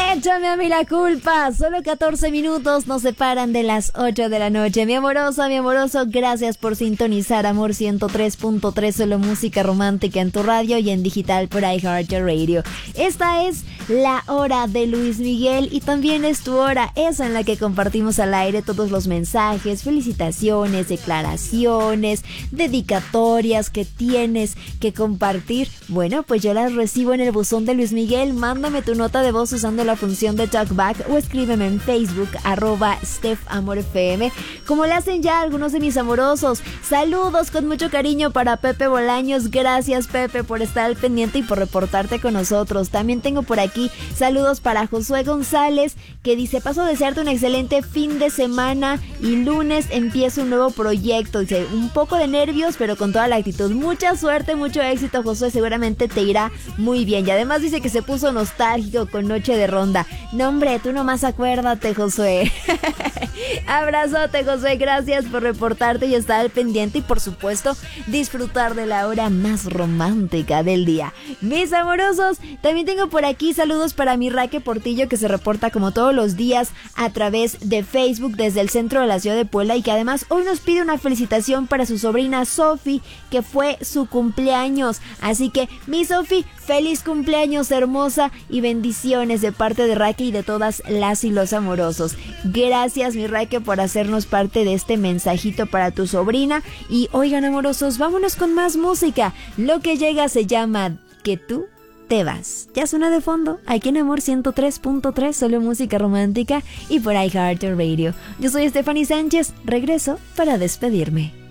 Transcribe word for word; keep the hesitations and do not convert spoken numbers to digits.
Échame a mí la culpa. Solo catorce minutos nos separan de las ocho de la noche. Mi amorosa, mi amoroso, gracias por sintonizar Amor ciento tres punto tres, solo música romántica en tu radio y en digital por iHeartRadio. Esta es la hora de Luis Miguel y también es tu hora, esa en la que compartimos al aire todos los mensajes, felicitaciones, declaraciones, dedicatorias que tienes que compartir. Bueno, pues yo las recibo en el buzón de Luis Miguel. Mándame tu nota de voz usando la función de TalkBack o escríbeme en Facebook, arroba StephAmorFM, como le hacen ya algunos de mis amorosos. Saludos con mucho cariño para Pepe Bolaños. Gracias, Pepe, por estar al pendiente y por reportarte con nosotros. También tengo por aquí saludos para Josué González, que dice: paso a desearte un excelente fin de semana y lunes empieza un nuevo proyecto. Dice, un poco de nervios, pero con toda la actitud. Mucha suerte, mucho éxito, Josué, seguramente te irá muy bien. Y además dice que se puso nostálgico con Noche de Ronda. No, hombre, tú nomás acuérdate, Josué. Abrazote, Josué, gracias por reportarte y estar al pendiente y por supuesto disfrutar de la hora más romántica del día. Mis amorosos, también tengo por aquí saludos para mi Raque Portillo, que se reporta como todos los días a través de Facebook desde el centro de la ciudad de Puebla y que además hoy nos pide una felicitación para su sobrina Sofi, que fue su cumpleaños. Así que, mi Sofi, feliz cumpleaños hermosa y bendiciones de parte de Raque y de todas las y los amorosos. Gracias, mi Raque, por hacernos parte de este mensajito para tu sobrina. Y oigan, amorosos, vámonos con más música. Lo que llega se llama Que tú te vas. Ya suena de fondo aquí en Amor ciento tres punto tres, solo música romántica y por iHeartRadio. Yo soy Stephanie Sánchez, regreso para despedirme.